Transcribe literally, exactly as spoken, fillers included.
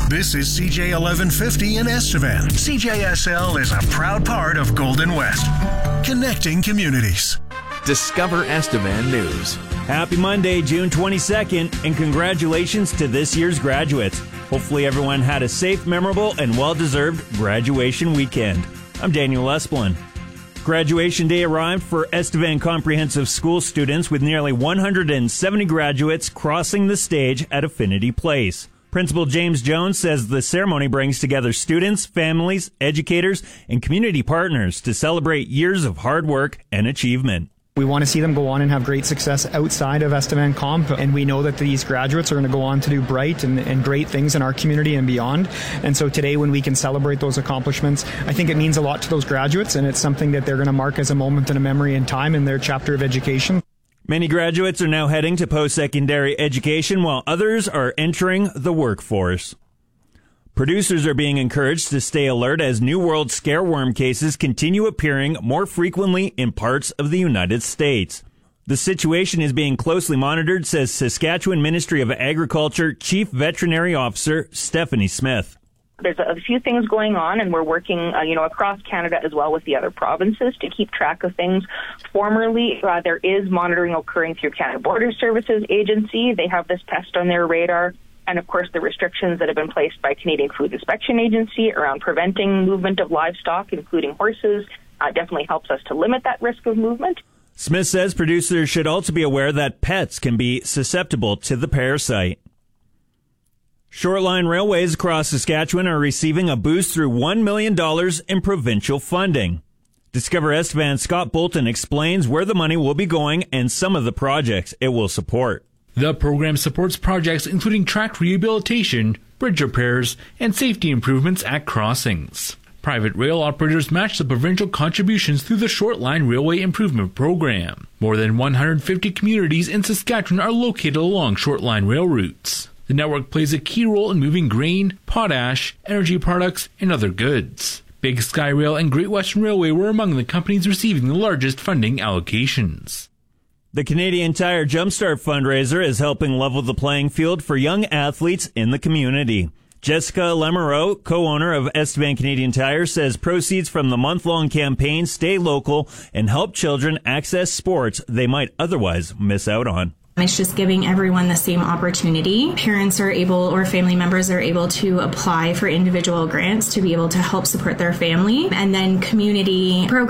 This is C J eleven fifty in Estevan. C J S L is a proud part of Golden West, connecting communities. Discover Estevan News. Happy Monday, June twenty-second, and congratulations to this year's graduates. Hopefully everyone had a safe, memorable, and well-deserved graduation weekend. I'm Daniel Esplin. Graduation day arrived for Estevan Comprehensive School students with nearly one hundred seventy graduates crossing the stage at Affinity Place. Principal James Jones says the ceremony brings together students, families, educators, and community partners to celebrate years of hard work and achievement. We want to see them go on and have great success outside of Estevan Comp, and we know that these graduates are going to go on to do bright and, and great things in our community and beyond. And so today, when we can celebrate those accomplishments, I think it means a lot to those graduates, and it's something that they're going to mark as a moment in a memory in time in their chapter of education. Many graduates are now heading to post-secondary education, while others are entering the workforce. Producers are being encouraged to stay alert as New World scareworm cases continue appearing more frequently in parts of the United States. The situation is being closely monitored, says Saskatchewan Ministry of Agriculture Chief Veterinary Officer Stephanie Smith. There's a few things going on, and we're working, uh, you know, across Canada as well with the other provinces to keep track of things. Formerly, uh, there is monitoring occurring through Canada Border Services Agency. They have this pest on their radar. And, of course, the restrictions that have been placed by Canadian Food Inspection Agency around preventing movement of livestock, including horses, uh, definitely helps us to limit that risk of movement. Smith says producers should also be aware that pets can be susceptible to the parasite. Shortline railways across Saskatchewan are receiving a boost through one million dollars in provincial funding. Discover Estevan's Scott Bolton explains where the money will be going and some of the projects it will support. The program supports projects including track rehabilitation, bridge repairs, and safety improvements at crossings. Private rail operators match the provincial contributions through the Shortline Railway Improvement Program. More than one hundred fifty communities in Saskatchewan are located along Shortline rail routes. The network plays a key role in moving grain, potash, energy products, and other goods. Big Sky Rail and Great Western Railway were among the companies receiving the largest funding allocations. The Canadian Tire Jumpstart fundraiser is helping level the playing field for young athletes in the community. Jessica Lemereau, co-owner of Estevan Canadian Tire, says proceeds from the month-long campaign stay local and help children access sports they might otherwise miss out on. It's just giving everyone the same opportunity. Parents are able, or family members are able to apply for individual grants to be able to help support their family. And then community programs